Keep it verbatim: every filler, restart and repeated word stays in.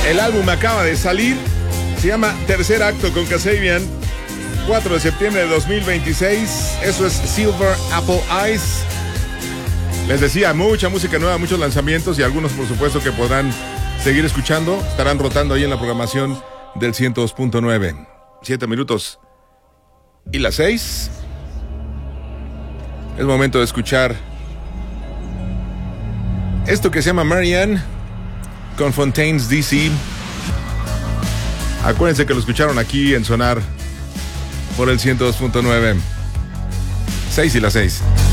El álbum acaba de salir. Se llama Tercer Acto con Kasabian. cuatro de septiembre de dos mil veintiséis. Eso es Silver Apple Eyes. Les decía, mucha música nueva, muchos lanzamientos y algunos, por supuesto, que podrán seguir escuchando. Estarán rotando ahí en la programación del ciento dos punto nueve. Siete minutos y las seis. Es momento de escuchar esto que se llama Marianne con Fontaines D C. Acuérdense que lo escucharon aquí en Sonar por el ciento dos punto nueve. Seis y las seis.